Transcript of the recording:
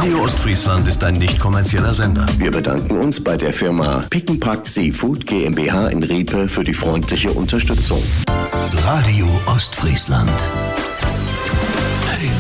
Radio Ostfriesland ist ein nicht kommerzieller Sender. Wir bedanken uns bei der Firma Pick-n-Pack Seafood GmbH in Riepe für die freundliche Unterstützung. Radio Ostfriesland.